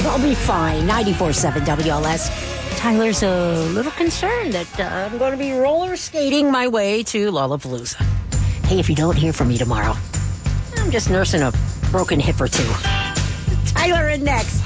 I'll be fine. 94.7 WLS. Tyler's a little concerned that I'm going to be roller skating my way to Lollapalooza. Hey, if you don't hear from me tomorrow, I'm just nursing a broken hip or two. Tyler in next.